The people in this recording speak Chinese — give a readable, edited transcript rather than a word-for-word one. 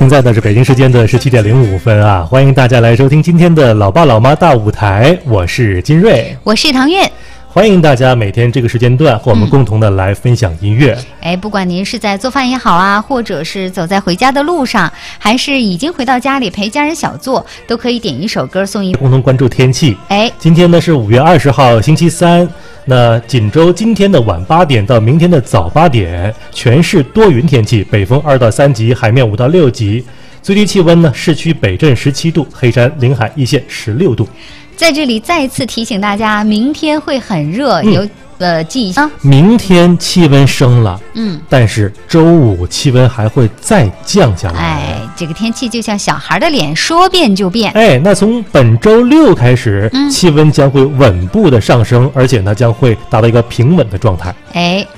现在呢是北京时间的17:05啊，欢迎大家来收听今天的老爸老妈大舞台，我是金瑞， 我是唐月。 欢迎大家每天这个时间段和我们共同的来分享音乐。 不管您是在做饭也好啊，或者是走在回家的路上，还是已经回到家里陪家人小坐，都可以点一首歌送一。 共同关注天气。今天呢是5月20号星期三，那锦州今天的晚8点到明天的早8点，全市多云天气，北风2到3级，海面5到6级，最低气温呢，市区北镇17度，黑山临海一线16度。 在这里再次提醒大家，明天会很热，记一下。 明天气温升了，但是周五气温还会再降下来。 这个天气就像小孩的脸，说变就变。 那从本周6开始，气温将会稳步的上升，而且呢将会达到一个平稳的状态。